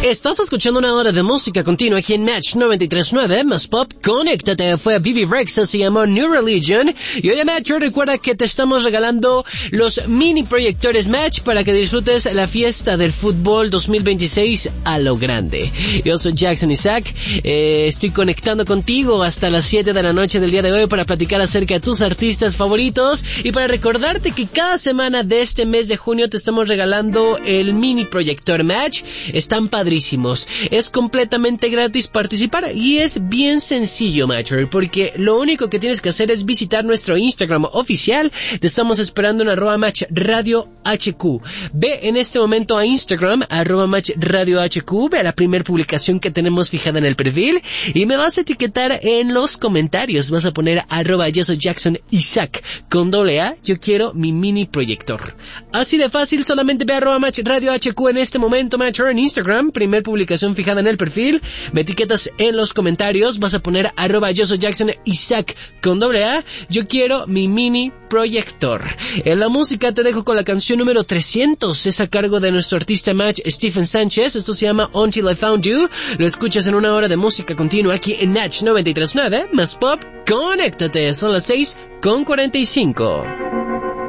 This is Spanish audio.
Estás escuchando una hora de música continua aquí en Match 93.9, más pop. Conéctate, fue Bibi Rexha, se llamó New Religion. Y oye, Match, recuerda que te estamos regalando los mini proyectores Match para que disfrutes la fiesta del fútbol 2026 a lo grande. Yo soy Jackson Isaac, estoy conectando contigo hasta las 7 de la noche del día de hoy para platicar acerca de tus artistas favoritos y para recordarte que cada semana de este mes de junio te estamos regalando el mini proyector Match. Están padrísimos. Es completamente gratis participar y es bien sencillo, Matcher, porque lo único que tienes que hacer es visitar nuestro Instagram oficial. Te estamos esperando en @MatchRadioHQ. Ve en este momento a Instagram, @MatchRadioHQ, ve a la primera publicación que tenemos fijada en el perfil y me vas a etiquetar en los comentarios. Vas a poner @yo soy Jackson Isaac con AA. Yo quiero mi mini proyector. Así de fácil, solamente ve a @MatchRadioHQ en este momento, Matcher, en Instagram. Primer publicación fijada en el perfil, me etiquetas en los comentarios, vas a poner @yo soy Jackson Isaac con AA. Yo quiero mi mini proyector. En la música te dejo con la canción número 300, es a cargo de nuestro artista Match Stephen Sánchez. Esto se llama Until I Found You. Lo escuchas en una hora de música continua aquí en Match 93.9, más pop. Conéctate, son las 6:45.